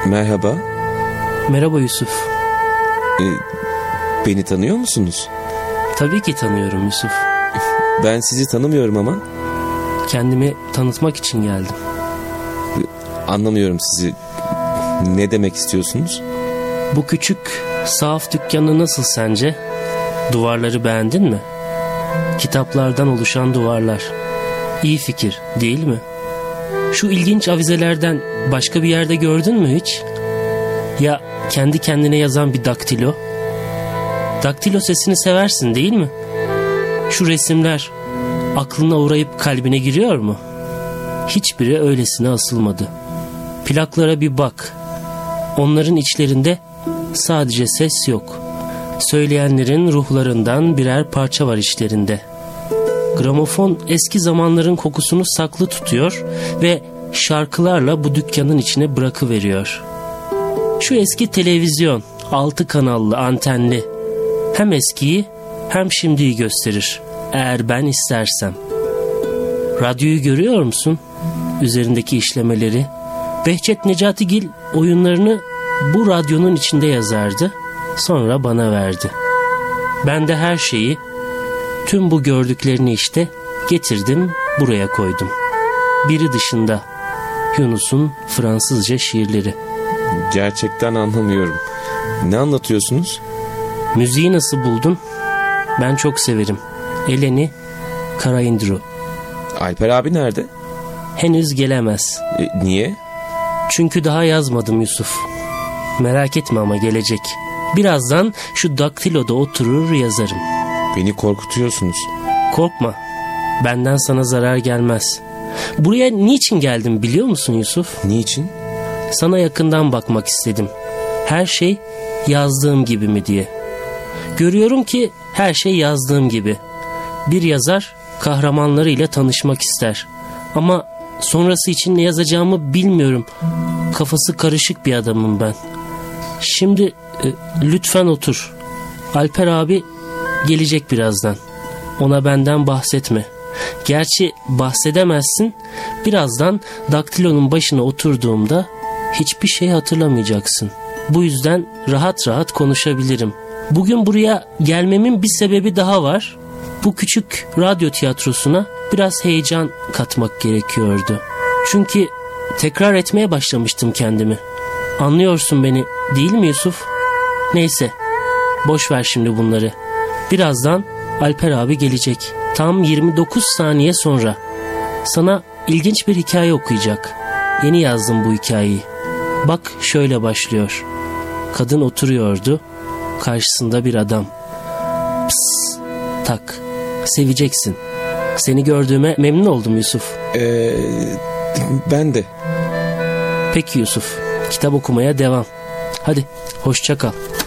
Merhaba. Merhaba Yusuf. Beni tanıyor musunuz? Tabii ki tanıyorum Yusuf. Ben sizi tanımıyorum ama. Kendimi tanıtmak için geldim. Anlamıyorum sizi. Ne demek istiyorsunuz? Bu küçük, sahaf dükkanı nasıl sence? Duvarları beğendin mi? Kitaplardan oluşan duvarlar. İyi fikir, değil mi? Şu ilginç avizelerden başka bir yerde gördün mü hiç? Ya kendi kendine yazan bir daktilo? Daktilo sesini seversin, değil mi? Şu resimler aklına uğrayıp kalbine giriyor mu? Hiçbiri öylesine asılmadı. Plaklara bir bak. Onların içlerinde sadece ses yok. Söyleyenlerin ruhlarından birer parça var içlerinde. Gramofon eski zamanların kokusunu saklı tutuyor ve şarkılarla bu dükkanın içine bırakıveriyor. Şu eski televizyon, 6 kanallı, antenli, hem eskiyi hem şimdiyi gösterir, eğer ben istersem. Radyoyu görüyor musun? Üzerindeki işlemeleri. Behçet Necatigil oyunlarını bu radyonun içinde yazardı, sonra bana verdi. Ben de her şeyi, tüm bu gördüklerini işte getirdim, buraya koydum. Biri dışında Yunus'un Fransızca şiirleri. Gerçekten anlamıyorum. Ne anlatıyorsunuz? Müziği nasıl buldun? Ben çok severim. Eleni Karaindru. Alper abi nerede? Henüz gelemez. Niye? Çünkü daha yazmadım Yusuf. Merak etme ama gelecek. Birazdan şu daktiloda oturur yazarım. Beni korkutuyorsunuz. Korkma. Benden sana zarar gelmez. Buraya niçin geldim biliyor musun Yusuf? Niçin? Sana yakından bakmak istedim. Her şey yazdığım gibi mi diye. Görüyorum ki her şey yazdığım gibi. Bir yazar kahramanlarıyla tanışmak ister. Ama sonrası için ne yazacağımı bilmiyorum. Kafası karışık bir adamım ben. Şimdi lütfen otur. Alper abi gelecek birazdan. Ona benden bahsetme. Gerçi bahsedemezsin. Birazdan daktilonun başına oturduğumda hiçbir şey hatırlamayacaksın. Bu yüzden rahat rahat konuşabilirim. Bugün buraya gelmemin bir sebebi daha var. Bu küçük radyo tiyatrosuna biraz heyecan katmak gerekiyordu. Çünkü tekrar etmeye başlamıştım kendimi. Anlıyorsun beni, değil mi Yusuf? Neyse, boş ver şimdi bunları. Birazdan Alper abi gelecek. Tam 29 saniye sonra. Sana ilginç bir hikaye okuyacak. Yeni yazdım bu hikayeyi. Bak şöyle başlıyor. Kadın oturuyordu. Karşısında bir adam. Psst, tak. Seveceksin. Seni gördüğüme memnun oldum Yusuf. Ben de. Peki Yusuf. Kitap okumaya devam. Hadi hoşça kal.